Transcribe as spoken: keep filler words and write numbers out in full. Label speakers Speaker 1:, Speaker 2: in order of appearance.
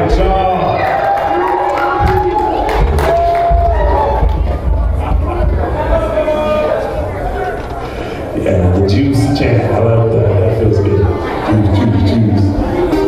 Speaker 1: right, y'all. Yeah, the juice chant. I love that. That feels good. Juice, juice, juice.